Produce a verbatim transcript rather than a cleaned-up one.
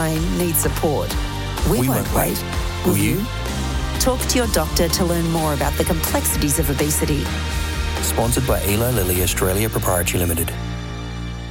need support. We, We won't, won't wait. wait. Will Will you? you? Talk to your doctor to learn more about the complexities of obesity. Sponsored by Eli Lilly Australia Proprietary Limited.